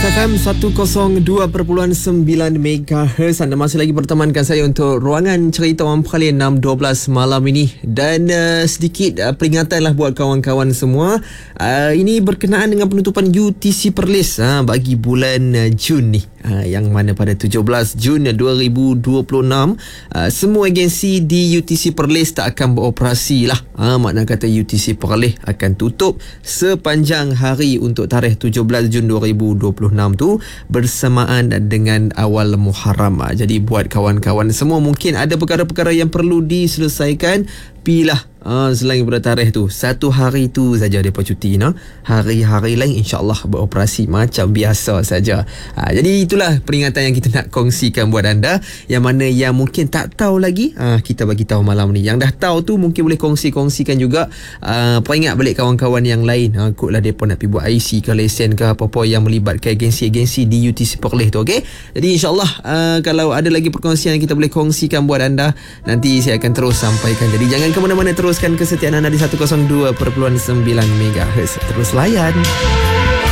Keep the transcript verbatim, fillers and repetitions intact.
F M seratus dua perpuluhan sembilan megahertz. Anda masih lagi bertemankan saya untuk ruangan cerita orang Perkalian enam dua belas malam ini. Dan uh, sedikit uh, peringatanlah buat kawan-kawan semua. Uh, ini berkenaan dengan penutupan U T C Perlis uh, bagi bulan uh, Jun ni. Uh, yang mana pada tujuh belas Jun dua ribu dua puluh enam uh, semua agensi di U T C Perlis tak akan beroperasi lah. Uh, makna kata U T C Perlis akan tutup sepanjang hari untuk tarikh tujuh belas Jun dua ribu dua puluh enam tu bersamaan dengan awal Muharram. Jadi buat kawan-kawan semua mungkin ada perkara-perkara yang perlu diselesaikan, pilah Uh, selain pada tarikh tu satu hari tu saja mereka cuti, no? Hari-hari lain insyaAllah beroperasi macam biasa saja. uh, Jadi itulah peringatan yang kita nak kongsikan buat anda. Yang mana yang mungkin tak tahu lagi, uh, kita bagi tahu malam ni. Yang dah tahu tu mungkin boleh kongsi-kongsikan juga. uh, Peringat balik kawan-kawan yang lain, uh, Kotlah mereka nak pergi buat I C ke lesen ke apa-apa yang melibatkan agensi-agensi di U T C Perlis tu, okay? Jadi insyaAllah uh, kalau ada lagi perkongsian yang kita boleh kongsikan buat anda, nanti saya akan terus sampaikan. Jadi jangan ke mana-mana, terus teruskan kesetiaan anda di seratus dua perpuluhan sembilan megahertz. Terus layan.